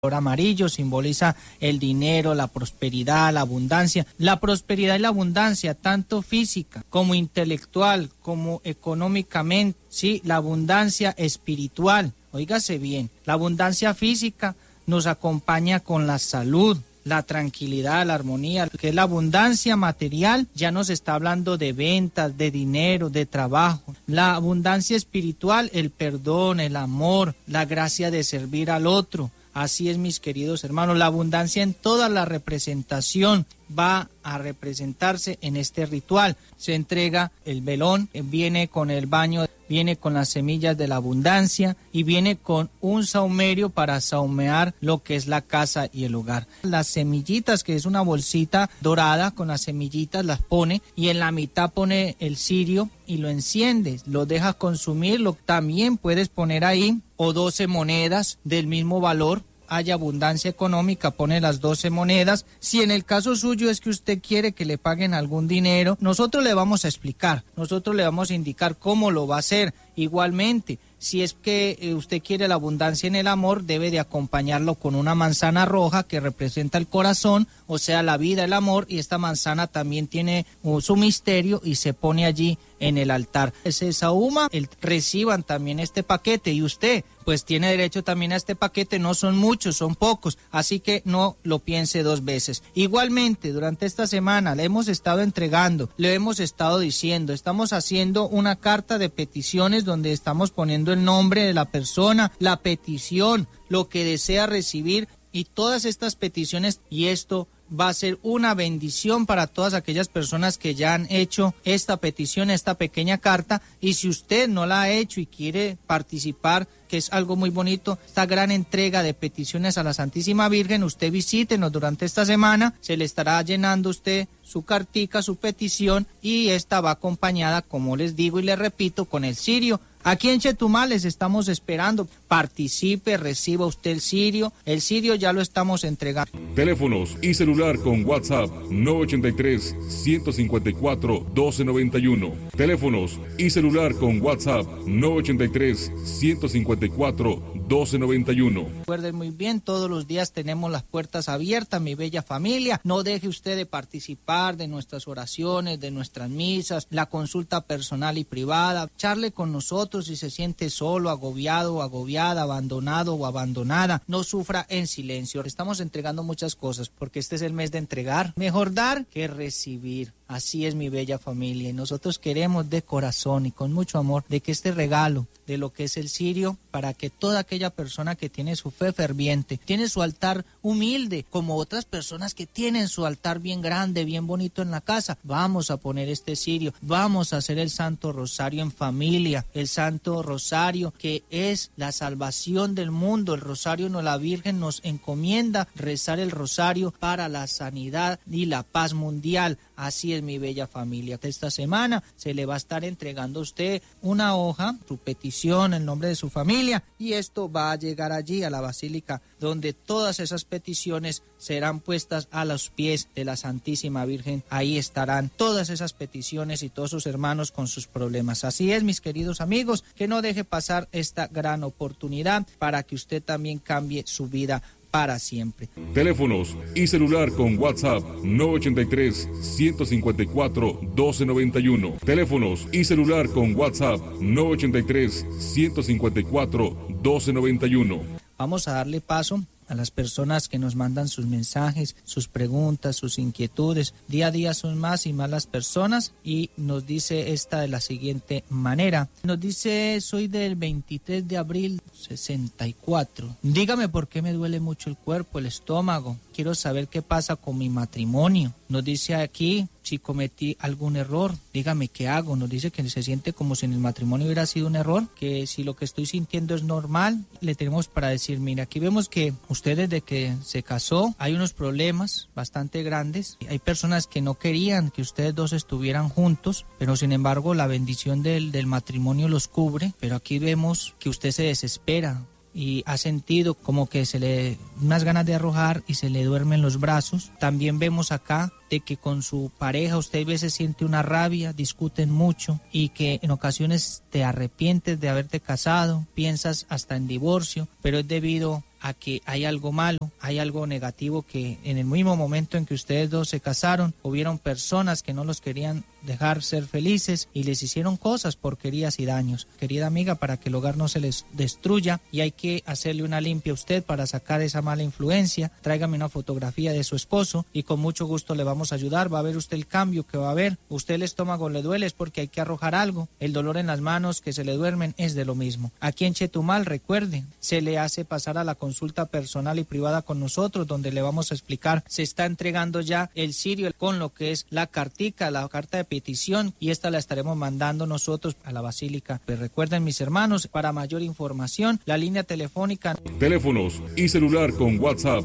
color amarillo simboliza el dinero, la prosperidad, la abundancia. La prosperidad y la abundancia, tanto física como intelectual, como económicamente, sí, la abundancia espiritual. Óigase bien, la abundancia física nos acompaña con la salud, la tranquilidad, la armonía, que es la abundancia material, ya nos está hablando de ventas, de dinero, de trabajo. La abundancia espiritual, el perdón, el amor, la gracia de servir al otro. Así es, mis queridos hermanos, la abundancia en toda la representación va a representarse en este ritual. Se entrega el velón, viene con el baño, viene con las semillas de la abundancia y viene con un saumerio para saumear lo que es la casa y el hogar. Las semillitas, que es una bolsita dorada con las semillitas, las pone y en la mitad pone el cirio y lo enciendes, lo dejas consumirlo. También puedes poner ahí o 12 monedas del mismo valor. Haya abundancia económica, pone las 12 monedas. Si en el caso suyo es que usted quiere que le paguen algún dinero, nosotros le vamos a explicar, nosotros le vamos a indicar cómo lo va a hacer. Igualmente, si es que usted quiere la abundancia en el amor, debe de acompañarlo con una manzana roja que representa el corazón, o sea, la vida, el amor, y esta manzana también tiene su misterio y se pone allí en el altar. Se sahuma, reciban también este paquete y usted pues tiene derecho también a este paquete, no son muchos, son pocos, así que no lo piense dos veces. Igualmente, durante esta semana le hemos estado entregando, le hemos estado diciendo, estamos haciendo una carta de peticiones donde estamos poniendo el nombre de la persona, la petición, lo que desea recibir y todas estas peticiones, y esto va a ser una bendición para todas aquellas personas que ya han hecho esta petición, esta pequeña carta, y si usted no la ha hecho y quiere participar, que es algo muy bonito, esta gran entrega de peticiones a la Santísima Virgen, usted visítenos durante esta semana, se le estará llenando usted su cartica, su petición, y esta va acompañada, como les digo y les repito, con el cirio. Aquí en Chetumal les estamos esperando. Participe, reciba usted el cirio ya lo estamos entregando. Teléfonos y celular con WhatsApp 983-154-1291. Teléfonos y celular con WhatsApp 983-154-1291. Recuerden muy bien, todos los días tenemos las puertas abiertas, mi bella familia. No deje usted de participar de nuestras oraciones, de nuestras misas, la consulta personal y privada. Charle con nosotros si se siente solo, agobiado, agobiada, abandonado o abandonada. No sufra en silencio. Estamos entregando muchas cosas porque este es el mes de entregar. Mejor dar que recibir. Así es, mi bella familia, y nosotros queremos de corazón y con mucho amor de que este regalo de lo que es el cirio, para que toda aquella persona que tiene su fe ferviente, tiene su altar humilde, como otras personas que tienen su altar bien grande, bien bonito en la casa, vamos a poner este cirio, vamos a hacer el Santo Rosario en familia, el Santo Rosario que es la salvación del mundo. El Rosario la Virgen nos encomienda rezar el Rosario para la sanidad y la paz mundial. Así es, mi bella familia. Esta semana se le va a estar entregando a usted una hoja, su petición, el nombre de su familia, y esto va a llegar allí a la basílica, donde todas esas peticiones serán puestas a los pies de la Santísima Virgen. Ahí estarán todas esas peticiones y todos sus hermanos con sus problemas. Así es, mis queridos amigos, que no deje pasar esta gran oportunidad para que usted también cambie su vida para siempre. Teléfonos y celular con WhatsApp 983-154-1291. Teléfonos y celular con WhatsApp 983-154-1291. Vamos a darle paso a las personas que nos mandan sus mensajes, sus preguntas, sus inquietudes. Día a día son más y más las personas, y nos dice esta de la siguiente manera. Nos dice, soy del 23 de abril 64. Dígame por qué me duele mucho el cuerpo, el estómago. Quiero saber qué pasa con mi matrimonio. Nos dice aquí, si cometí algún error, dígame qué hago. Nos dice que se siente como si en el matrimonio hubiera sido un error, que si lo que estoy sintiendo es normal. Le tenemos para decir, mira, aquí vemos que usted desde que se casó hay unos problemas bastante grandes. Hay personas que no querían que ustedes dos estuvieran juntos, pero sin embargo la bendición del matrimonio los cubre. Pero aquí vemos que usted se desespera y ha sentido como que se le unas ganas de arrojar y se le duermen los brazos. También vemos acá de que con su pareja usted a veces siente una rabia, discuten mucho y que en ocasiones te arrepientes de haberte casado, piensas hasta en divorcio, pero es debido a que hay algo malo, hay algo negativo, que en el mismo momento en que ustedes dos se casaron, hubieron personas que no los querían dejar ser felices y les hicieron cosas, porquerías y daños. Querida amiga, para que el hogar no se les destruya y hay que hacerle una limpia a usted para sacar esa mala influencia, tráigame una fotografía de su esposo y con mucho gusto le vamos a ayudar. Va a ver usted el cambio que va a haber. Usted el estómago le duele es porque hay que arrojar algo. El dolor en las manos que se le duermen es de lo mismo. Aquí en Chetumal, recuerde, se le hace pasar a la consulta personal y privada con nosotros, donde le vamos a explicar. Se está entregando ya el cirio con lo que es la cartica, la carta de petición, y esta la estaremos mandando nosotros a la Basílica. Pues recuerden, mis hermanos, para mayor información, la línea telefónica. Teléfonos y celular con WhatsApp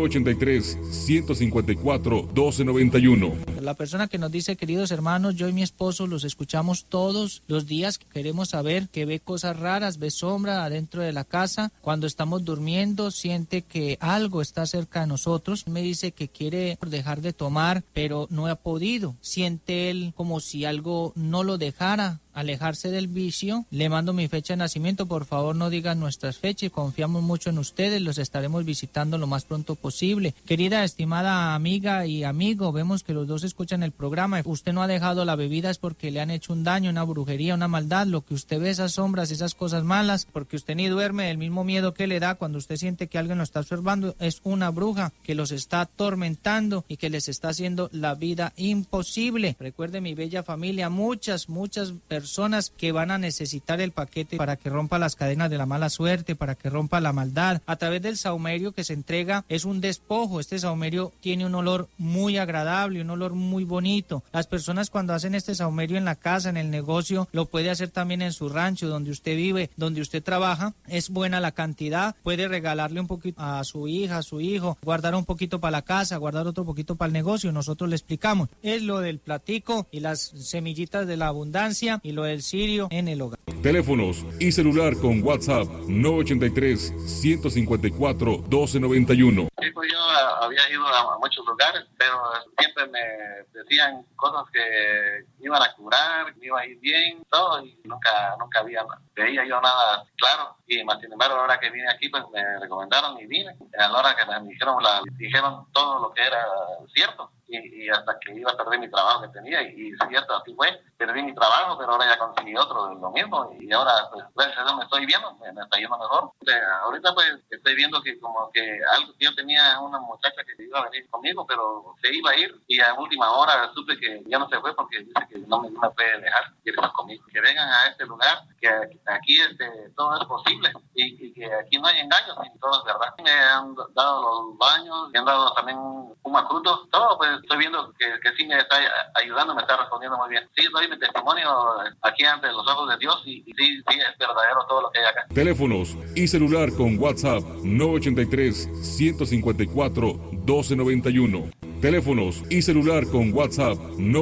983-154-1291. La persona que nos dice, queridos hermanos, yo y mi esposo los escuchamos todos los días, queremos saber que ve cosas raras, ve sombra adentro de la casa, cuando estamos durmiendo siente que algo está cerca de nosotros. Me dice que quiere dejar de tomar, pero no ha podido. Siente él como si algo no lo dejara alejarse del vicio. Le mando mi fecha de nacimiento, por favor no digan nuestras fechas, confiamos mucho en ustedes, los estaremos visitando lo más pronto posible. Querida, estimada amiga y amigo, vemos que los dos escuchan el programa. Usted no ha dejado la bebida es porque le han hecho un daño, una brujería, una maldad. Lo que usted ve, esas sombras, esas cosas malas, porque usted ni duerme, el mismo miedo que le da cuando usted siente que alguien lo está observando, es una bruja que los está atormentando y que les está haciendo la vida imposible. Recuerde, mi bella familia, muchas personas que van a necesitar el paquete para que rompa las cadenas de la mala suerte, para que rompa la maldad. A través del saumerio que se entrega es un despojo. Este saumerio tiene un olor muy agradable, un olor muy bonito. Las personas cuando hacen este saumerio en la casa, en el negocio, lo puede hacer también en su rancho, donde usted vive, donde usted trabaja. Es buena la cantidad, puede regalarle un poquito a su hija, a su hijo, guardar un poquito para la casa, guardar otro poquito para el negocio. Nosotros le explicamos. Es lo del platico y las semillitas de la abundancia y lo del cirio en el hogar. Teléfonos y celular con WhatsApp 983-154-1291. Sí, pues yo había ido a muchos lugares, pero siempre me decían cosas que iban a curar, que me iba a ir bien, todo, y nunca veía yo nada claro. Y más sin embargo, ahora que vine aquí, pues me recomendaron y vine. A la hora que me dijeron todo lo que era cierto. Y hasta que iba a perder mi trabajo que tenía, y cierto, así fue, perdí mi trabajo, pero ahora ya conseguí otro de lo mismo, y ahora, pues, gracias a Dios me estoy viendo, me está yendo mejor. Ahorita, pues, estoy viendo que como que algo, yo tenía una muchacha que iba a venir conmigo, pero se iba a ir, y a última hora supe que ya no se fue porque dice que no me puede dejar, quiere estar conmigo. Que vengan a este lugar, que aquí todo es posible, y que aquí no hay engaños, ni todo es verdad. Me han dado los baños, me han dado también frutos, todo, pues, estoy viendo que sí me está ayudando, me está respondiendo muy bien. Sí, doy mi testimonio aquí ante los ojos de Dios y sí, es verdadero todo lo que hay acá. Teléfonos y celular con WhatsApp 983-154-1291. Teléfonos y celular con WhatsApp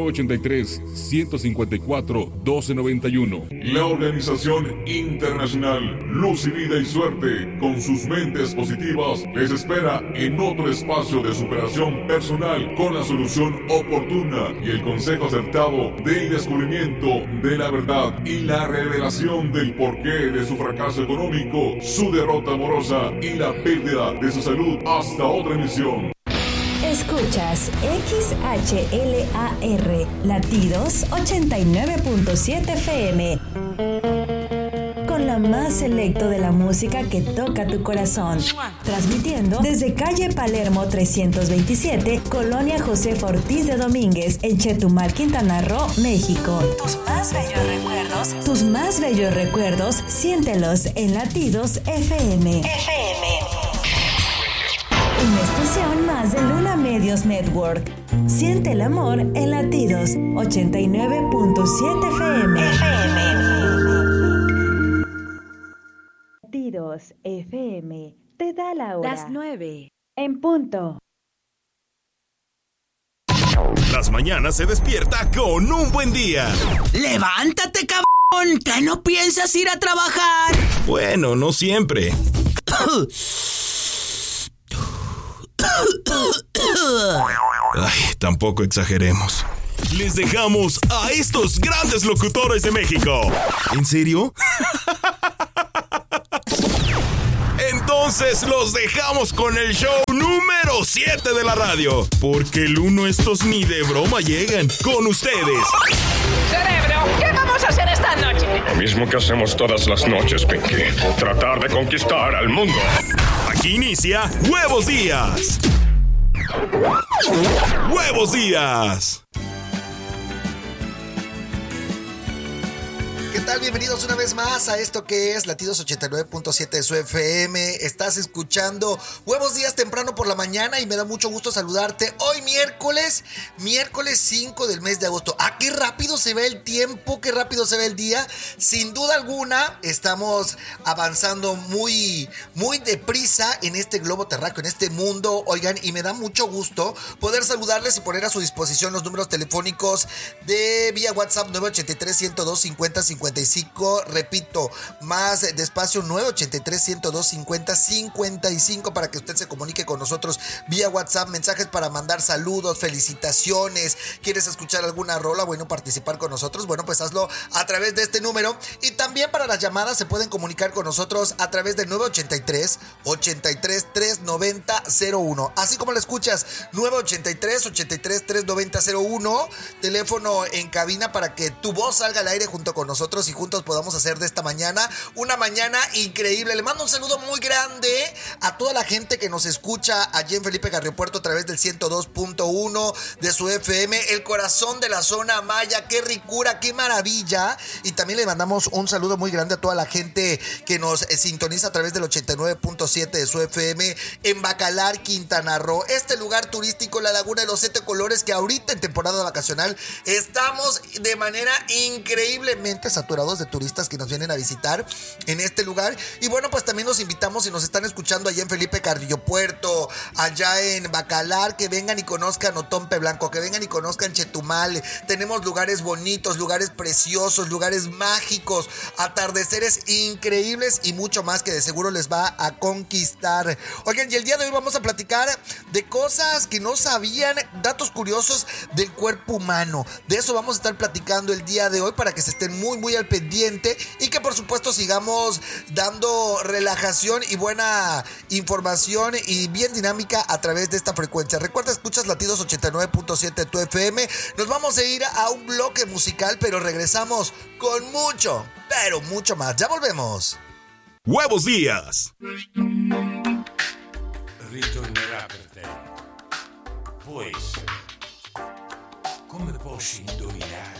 983-154-1291. La organización internacional Luz y Vida y Suerte, con sus mentes positivas, les espera en otro espacio de superación personal con la solución oportuna y el consejo acertado del descubrimiento de la verdad y la revelación del porqué de su fracaso económico, su derrota amorosa y la pérdida de su salud. Hasta otra emisión. Escuchas XHLAR Latidos 89.7 FM, con la más selecto de la música que toca tu corazón, transmitiendo desde calle Palermo 327, Colonia Josefa Ortiz de Domínguez, en Chetumal, Quintana Roo, México. Tus más bellos recuerdos, siéntelos en Latidos FM. Una estación más de Luna Medios Network. Siente el amor en Latidos 89.7 FM. Latidos FM te da la hora. Las 9. En punto. Las mañanas se despierta con un buen día. ¡Levántate, cabrón! ¿Que no piensas ir a trabajar? Bueno, no siempre. Ay, tampoco exageremos. Les dejamos a estos grandes locutores de México. ¿En serio? Entonces los dejamos con el show número 7 de la radio. Porque el 1 estos ni de broma llegan. Con ustedes. Cerebro, ¿qué vamos a hacer esta noche? Lo mismo que hacemos todas las noches, Pinky. Tratar de conquistar al mundo. Aquí inicia Huevos Días. ¡Huevos Días! ¿Qué tal? Bienvenidos una vez más a esto que es Latidos 89.7 de su FM. Estás escuchando Huevos Días temprano por la mañana y me da mucho gusto saludarte. Hoy miércoles 5 del mes de agosto. ¡Ah, qué rápido se ve el tiempo! ¡Qué rápido se ve el día! Sin duda alguna, estamos avanzando muy deprisa en este globo terráqueo, en este mundo. Oigan, y me da mucho gusto poder saludarles y poner a su disposición los números telefónicos de vía WhatsApp 983-102-50-55. Repito, más despacio, 983-102-50-55 para que usted se comunique con nosotros vía WhatsApp. Mensajes para mandar saludos, felicitaciones. ¿Quieres escuchar alguna rola? Bueno, participar con nosotros. Bueno, pues hazlo a través de este número. Y también para las llamadas se pueden comunicar con nosotros a través del 983-83-390-01. Así como lo escuchas, 983-83-390-01. Teléfono en cabina para que tu voz salga al aire junto con nosotros y juntos podamos hacer de esta mañana una mañana increíble. Le mando un saludo muy grande a toda la gente que nos escucha allí en Felipe Carriopuerto a través del 102.1 de su FM, el corazón de la zona maya. Qué ricura, qué maravilla. Y también le mandamos un saludo muy grande a toda la gente que nos sintoniza a través del 89.7 de su FM en Bacalar, Quintana Roo, este lugar turístico, la Laguna de los 7 Colores, que ahorita en temporada vacacional estamos de manera increíblemente saturados de turistas que nos vienen a visitar en este lugar. Y bueno, pues también los invitamos, si nos están escuchando allá en Felipe Carriopuerto, allá en Bacalar, que vengan y conozcan Otompe Blanco, que vengan y conozcan Chetumal. Tenemos lugares bonitos, lugares preciosos, lugares mágicos, atardeceres increíbles y mucho más que de seguro les va a conquistar. Oigan, y el día de hoy vamos a platicar de cosas que no sabían, datos curiosos del cuerpo humano. De eso vamos a estar platicando el día de hoy para que se estén muy al pendiente y que por supuesto sigamos dando relajación y buena información y bien dinámica a través de esta frecuencia. Recuerda, escuchas Latidos 89.7 de tu FM. Nos vamos a ir a un bloque musical, pero regresamos con mucho, pero mucho más. Ya volvemos. Huevos Días. Ritornerà per te. Può essere. Come posso indovinare?